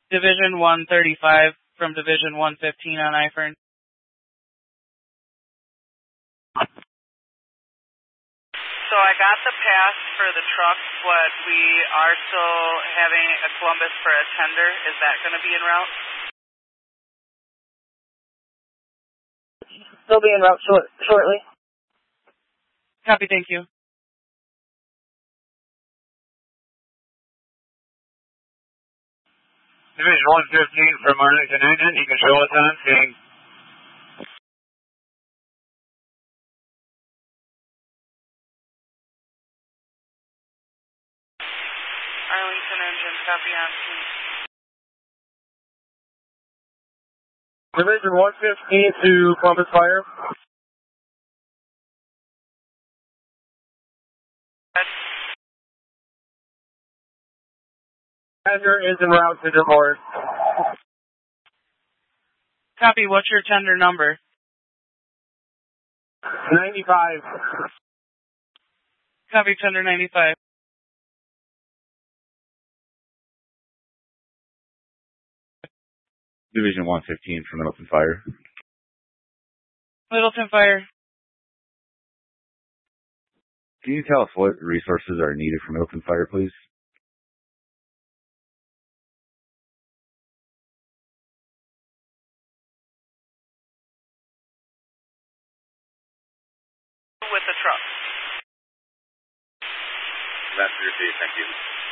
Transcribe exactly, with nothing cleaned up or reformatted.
Division one thirty-five from Division one fifteen on I-F E R N. So I got the pass for the truck, but we are still having a Columbus for a tender. Is that going to be en route? Still be en route short, shortly. Copy, thank you. Division one fifteen from Arlington Engine, you can show us on scene. Arlington Engine, copy on scene. Division one fifteen to Columbus Fire. Tender is en route to divorce. Copy, what's your tender number? ninety-five. Copy, tender ninety-five. Division one fifteen from Middleton Fire. Middleton Fire. Can you tell us what resources are needed for Middleton Fire, please? With the truck. That's your thank you.